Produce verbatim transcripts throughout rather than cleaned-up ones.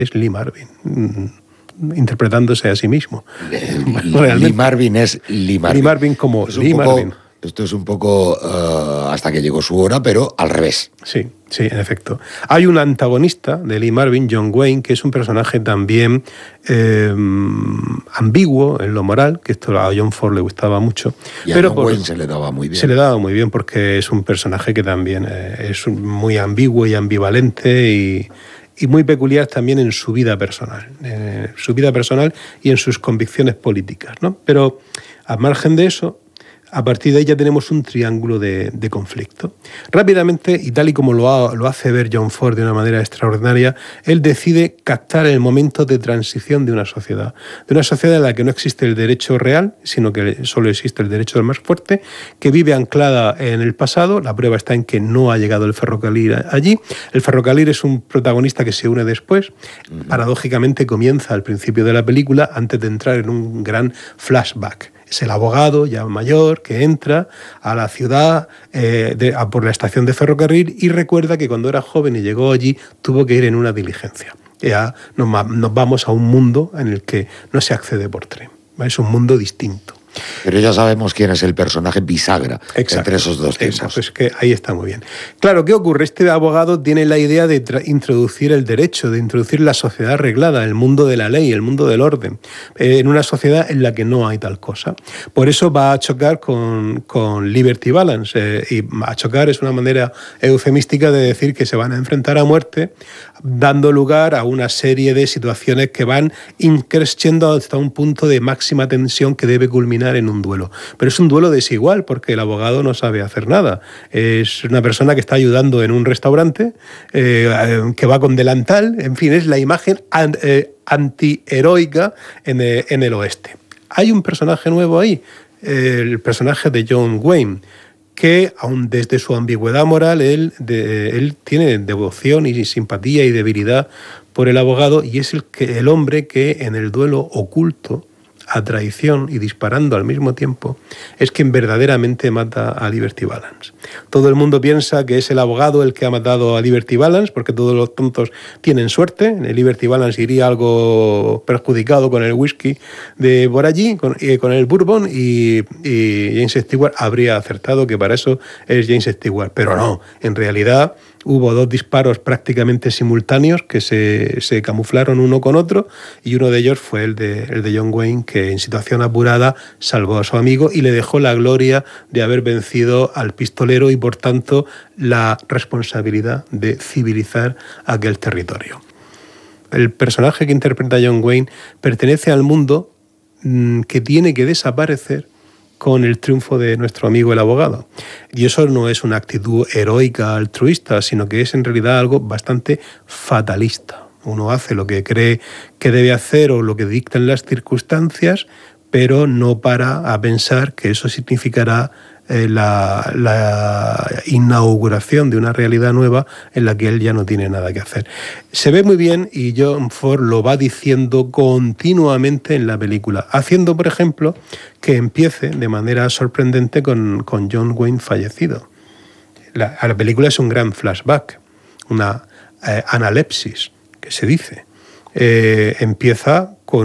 es Lee Marvin, interpretándose a sí mismo. Lee Marvin es Lee Marvin. Lee Marvin como es Lee poco, Marvin. Esto es un poco uh, hasta que llegó su hora, pero al revés. Sí, sí, en efecto. Hay un antagonista de Lee Marvin, John Wayne, que es un personaje también eh, ambiguo en lo moral, que esto a John Ford le gustaba mucho. Y a pero John por, Wayne se le daba muy bien. Se le daba muy bien porque es un personaje que también eh, es muy ambiguo y ambivalente y... y muy peculiar también en su vida personal, en su vida personal y en sus convicciones políticas, ¿no? Pero al margen de eso, a partir de ahí ya tenemos un triángulo de, de conflicto. Rápidamente, y tal y como lo, ha, lo hace ver John Ford de una manera extraordinaria, él decide captar el momento de transición de una sociedad, de una sociedad en la que no existe el derecho real, sino que solo existe el derecho del más fuerte, que vive anclada en el pasado. La prueba está en que no ha llegado el ferrocarril allí. El ferrocarril es un protagonista que se une después. Uh-huh. Paradójicamente comienza al principio de la película antes de entrar en un gran flashback. Es el abogado ya mayor que entra a la ciudad eh, de, a por la estación de ferrocarril y recuerda que cuando era joven y llegó allí tuvo que ir en una diligencia. Ya nos, nos vamos a un mundo en el que no se accede por tren. Es un mundo distinto. Pero ya sabemos quién es el personaje bisagra exacto, entre esos dos tiempos. Exacto, es que ahí está muy bien. Claro, ¿qué ocurre? Este abogado tiene la idea de tra- introducir el derecho, de introducir la sociedad arreglada, el mundo de la ley, el mundo del orden, eh, en una sociedad en la que no hay tal cosa. Por eso va a chocar con, con Liberty Balance, eh, y a chocar es una manera eufemística de decir que se van a enfrentar a muerte, dando lugar a una serie de situaciones que van increciendo hasta un punto de máxima tensión que debe culminar en un duelo. Pero es un duelo desigual porque el abogado no sabe hacer nada. Es una persona que está ayudando en un restaurante, eh, que va con delantal, en fin, es la imagen eh, antiheroica en, eh, en el oeste. Hay un personaje nuevo ahí, eh, el personaje de John Wayne, que aun desde su ambigüedad moral, él, de, él tiene devoción y simpatía y debilidad por el abogado y es el, que, el hombre que en el duelo oculto, a traición y disparando al mismo tiempo, es quien verdaderamente mata a Liberty Balance. Todo el mundo piensa que es el abogado el que ha matado a Liberty Balance, porque todos los tontos tienen suerte. El Liberty Balance iría algo perjudicado con el whisky de por allí, con, eh, con el bourbon, y, y James Stewart habría acertado que para eso es James Stewart. Pero no, en realidad hubo dos disparos prácticamente simultáneos que se, se camuflaron uno con otro y uno de ellos fue el de, el de John Wayne, que en situación apurada salvó a su amigo y le dejó la gloria de haber vencido al pistolero y por tanto la responsabilidad de civilizar aquel territorio. El personaje que interpreta John Wayne pertenece al mundo mmm, que tiene que desaparecer con el triunfo de nuestro amigo el abogado. Y eso no es una actitud heroica, altruista, sino que es en realidad algo bastante fatalista. Uno hace lo que cree que debe hacer o lo que dictan las circunstancias, pero no para a pensar que eso significará eh, la, la inauguración de una realidad nueva en la que él ya no tiene nada que hacer. Se ve muy bien y John Ford lo va diciendo continuamente en la película, haciendo, por ejemplo, que empiece de manera sorprendente con, con John Wayne fallecido. La, la película es un gran flashback, una eh, analepsis, que se dice. Eh, empieza con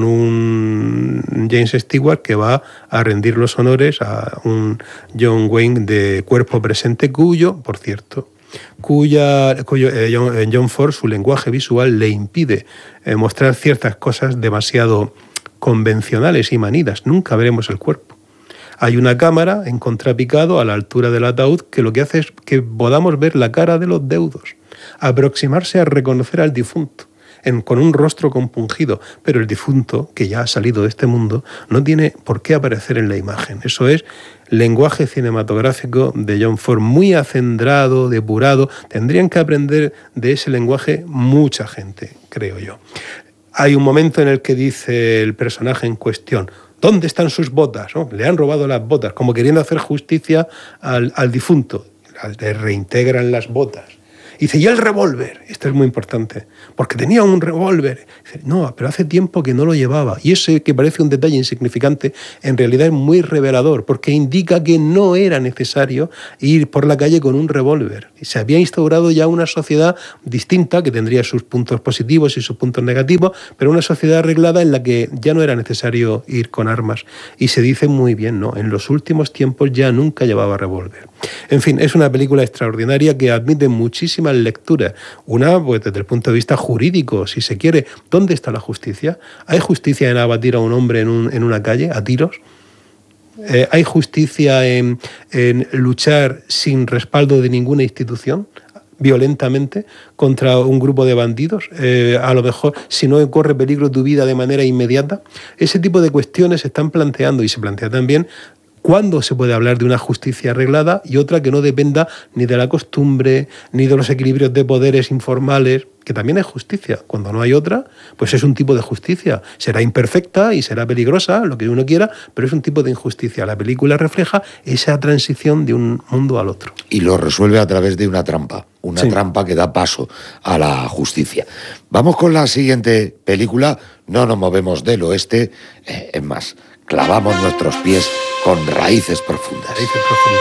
un James Stewart que va a rendir los honores a un John Wayne de cuerpo presente, cuyo, por cierto, cuya, cuyo eh, John, John Ford, su lenguaje visual le impide eh, mostrar ciertas cosas demasiado convencionales y manidas. Nunca veremos el cuerpo. Hay una cámara en contrapicado a la altura del ataúd que lo que hace es que podamos ver la cara de los deudos, aproximarse a reconocer al difunto, En, con un rostro compungido, pero el difunto, que ya ha salido de este mundo, no tiene por qué aparecer en la imagen. Eso es lenguaje cinematográfico de John Ford, muy acendrado, depurado. Tendrían que aprender de ese lenguaje mucha gente, creo yo. Hay un momento en el que dice el personaje en cuestión: ¿dónde están sus botas? ¿No? Le han robado las botas, como queriendo hacer justicia al, al difunto. Le reintegran las botas. Y dice, ¿y el revólver? Esto es muy importante, porque tenía un revólver. Dice, no, pero hace tiempo que no lo llevaba. Y ese, que parece un detalle insignificante, en realidad es muy revelador, porque indica que no era necesario ir por la calle con un revólver. Se había instaurado ya una sociedad distinta, que tendría sus puntos positivos y sus puntos negativos, pero una sociedad arreglada en la que ya no era necesario ir con armas. Y se dice muy bien, ¿no? En los últimos tiempos ya nunca llevaba revólver. En fin, es una película extraordinaria que admite muchísimas lecturas. Una, pues desde el punto de vista jurídico, si se quiere, ¿dónde está la justicia? ¿Hay justicia en abatir a un hombre en, un, en una calle a tiros? Eh, ¿Hay justicia en, en luchar sin respaldo de ninguna institución, violentamente, contra un grupo de bandidos? Eh, a lo mejor, si no corre peligro tu vida de manera inmediata. Ese tipo de cuestiones se están planteando, y se plantea también cuándo se puede hablar de una justicia arreglada y otra que no dependa ni de la costumbre, ni de los equilibrios de poderes informales, que también es justicia. Cuando no hay otra, pues es un tipo de justicia. Será imperfecta y será peligrosa, lo que uno quiera, pero es un tipo de injusticia. La película refleja esa transición de un mundo al otro. Y lo resuelve a través de una trampa, una sí. trampa que da paso a la justicia. Vamos con la siguiente película. No nos movemos del oeste, eh, es más, clavamos nuestros pies con raíces profundas. Raíces profundas.